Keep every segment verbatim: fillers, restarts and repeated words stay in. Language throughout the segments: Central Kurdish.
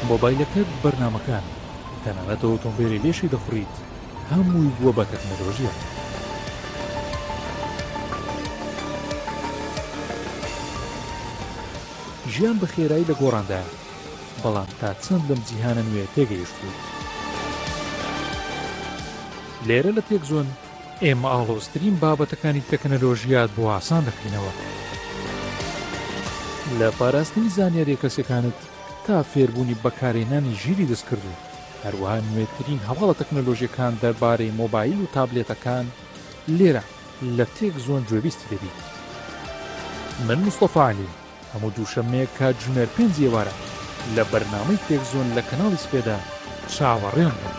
مۆبایلەکەت بەرنامەکان تەنانەت ئۆتۆمبیلی لێشی دەخوڕیت هەمووی بووە بە تەکنۆلۆژیا. ژیان بە خێرایی لە گۆڕاندا، بەڵام تا چەند لەم جیهانە نوێ تێگەیشت بوویت. لێرە لە تێکزۆن ئێمە ئاڵۆزترین بابەتەکانی تەکنۆلۆژیات بۆ ئاسان دەکەینەوە، لە پاراستنی زانیاری کەسەکانت تا فێربوونی بەکارهێنانی ژیری دەستکرد و هەروەها نوێترین هەواڵە تەکنۆلۆژیەکان دەربارەی مۆبایل و تابلێتەکان لێرە لە تێکزۆن گوێبیستی دەبیت. من مستەفا عەلیم هەموو دووشەممەیەک کات ژنێر پێنج ئێوارە لە بەرنامەی تێکزۆن لە کەناڵی سپێدا چاوەڕێم بوون.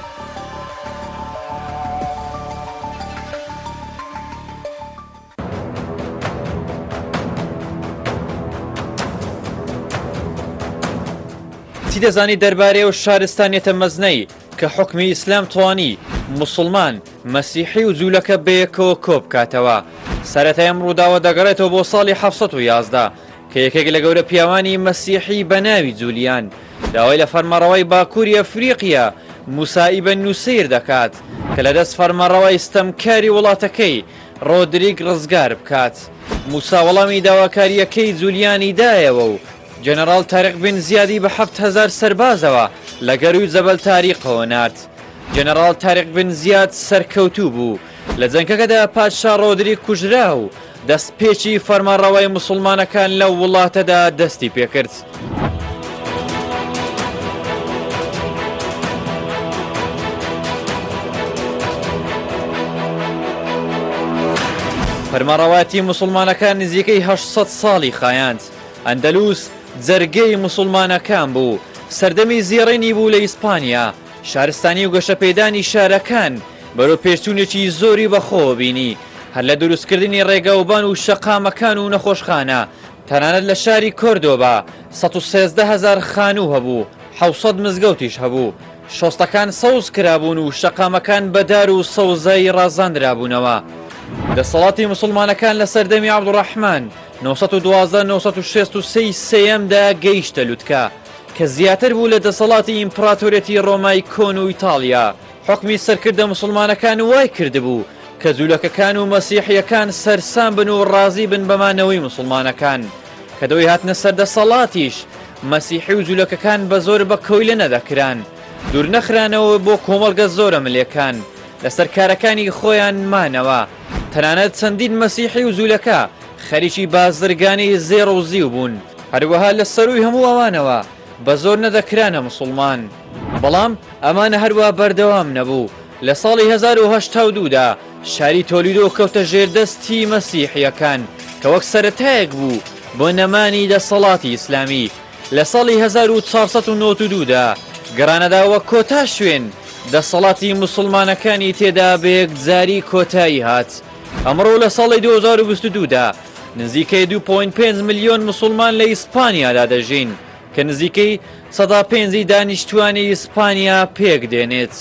چی دەزانی دەربارەی ئەو شارستانیەتە مەزنەی کە حوکمی ئیسلام توانی موسڵمان، مەسیحی و جوولەکە بەیەکەوە کۆ بکاتەوە؟ سەرەتای ئەم ڕووداوە دەگەڕێتەوە بۆ ساڵی حەڤسەد و یازدە کە یەکێک لە گەورە پیاوانی مەسیحی بە ناوی جولیان داوای لە فەرمانڕەوای باکووری ئەفریقیا موسا ئیبن نوسەیر دەکات کە لەدەست فەرمانڕەوای ستەمکاری وڵاتەکەی ڕۆدریگ ڕزگار بکات. موسا وەڵامی داواکاریەکەی جولیانی دایەوە و جەنەڕاڵ تاریق بن زیادی بە حەفت هەزار سەربازەوە لە گەروی جەبەل تاریقەوە نارد. جەنەڕاڵ تاریق بن زیاد سەرکەوتوو بوو لە جەنگەکەدا پادشا ڕۆدریگ کوژرا و دەستپێکی فەرمانڕەوای موسڵمانەکان لەو وڵاتەدا دەستی پێکرد. فەرمانڕەواتی موسڵمانەکان نزیکەی هەشت سەد ساڵی خایاند. ئەندەلوس جەرگەی موسڵمانەکان بوو، سەردەمی زیێڕینی بوو لە ئیسپانیا. شارستانی و گەشەپێدانی شارەکان بەرەو پێشچوونێکی زۆری بەخۆوە بینی، هەر لە دروستکردنی ڕێگەوبان و شەقامەکان و نەخۆشخانە. تەنانەت لە شاری کۆردۆبا سەد و سێزدە هەزار خانوو هەبوو، حەوسەد مزگەوتیش هەبوو. شۆستەکان سەوز کرابوون و شەقامەکان بەدار و سەوزای ڕازاندرابوونەوە. دەسەڵاتی موسڵمانەکان لە سەردەمی عەبدوڕەحمان نۆ سەد و دوازدە نۆ سەد و شەست و سێی سێیەمدا گەیشتە لوتکە کە زیاتر بوو لە دەسەڵاتی ئیمپراتۆرێتی ڕۆمای کۆن و ئیتاڵیا. حوکمی سەرکردە موسڵمانەکان وای کردبوو کە جوولەکەکان و مەسیحیەکان سەرسام بن و ڕازی بن بەمانەوەی موسڵمانەکان، کە دەوەی هاتنە سەردەسەڵاتیش مەسیحی و جوولەکەکان بە زۆر بە کۆیلە نەدەکران، دوور نەخرانەوە بۆ کۆمەڵگە زۆرە ملێکان لەسەر کارەکانی خۆیان مانەوە. تەنانەت چەندین مەسیحی و جوولەکە خەریکی بازرگانی زێڕ و زیو بوون، هەروەها لە سەروی هەموو ئەوانەوە بە زۆر نەدەکرانە موسڵمان. بەڵام ئەمانە هەروە بەردەوام نەبوو. لە ساڵی هەزار و هەشتا و دوودا شاری تۆلیدۆ کەوتە ژێردەستی مەسیحیەکان کە وەک سەرەتایەک بوو بۆ نەمانی دەسەڵاتی ئیسلامی. لە ساڵی هەزار و چوارسەد و نۆ و دوودا گەڕانەدا وەک کۆتا شوێن دەسەڵاتی موسڵمانەکانی تێدا بە یەکجاری کۆتایی هات. ئەمڕۆ لە ساڵی دوو هەزار و بیست و دوودا نزیکەی دوو پۆینت پێنج ملیۆن موسڵمان لە ئیسپانیادا دەژین کە نزیکەی سەدا پێنجی دانیشتوانی ئیسپانیا پێک دێنێت.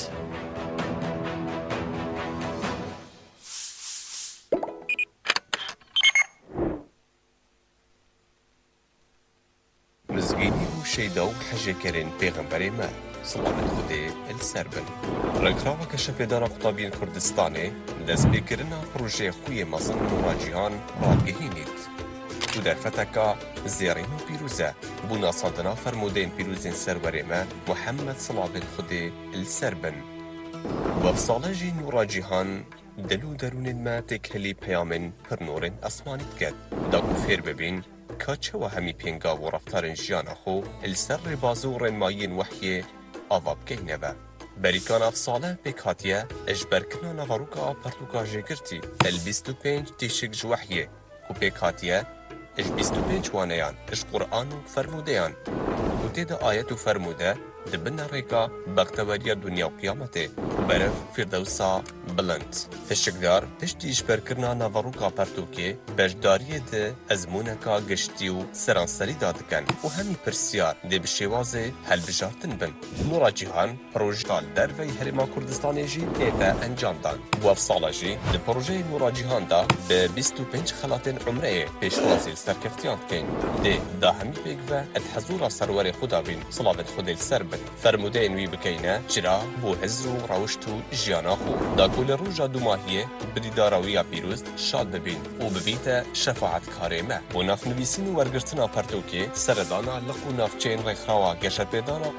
مزگینی و شەیدا و حەجێکەرێن پێغەمبەرێ مە سڵامەت خودێ ئەلسەر بن. ڕێکخراوە کەشەپێدارە قوتابیین کوردستانê destpêkirina projeyê xwîyê mezin nûra cîhan radgihînît û derfeteka zêrîn û pîroz e bûna sandina fermûdeyên pîrozên serwerê me Muhammed Silavên Xwedê Elser bin. Wevsala jî nûra cîhan dil û derûnên me têkhelî peyamên pirnorên esmanî diket da ku fêr bibîn ka çawa hemî pêngav û reftarên jiyana xwe li ser rêbazî û rênmayiyên wehyê ava bikeyne ve. Berîkan evsale pêk hatiye eşberkirina nevarûka a pertûka jêgirtî el bîst û pênc têşik ji wehyê ku pêk hatiye eş bîst û pênc waneyan eş Qur'an û fermûdeyan û têde ayet û fermûde dibine rêka bekteweriya dunya û qiyametê berev Firdewsa bilind. Teşikdar piştî îşberkirina nevarûka pertûkê beşdariyê di ezmûneka giştî û seranserî da dikin û hemî pirsiyar dê bi şêwazê helbijartin bin. Nûra cîhan projeya li derveyî Herêma Kurdistanê jî têde encamdan. Wevsala jî li projeyê Nûra Cîhan da bi bîst û pênc xelatên umreyê pêşwazî serkeftiyan dikin. Dê da hemî pêk ve et hezûra serwerê xwe da bîn Silavên Xwedê li ser bin. bin. Fermudeyên wî bikeyne çira bû hizr û rewişt û jiyana xwe. Da ku li rûja dumahiyê bi dîdara wî ya pîrûz şad bibîn û bibîte şefaetkarê me. Û navnivîsîn û wergirtina pertûkê seredana liq û navçeyên rêxirawa geşepêdana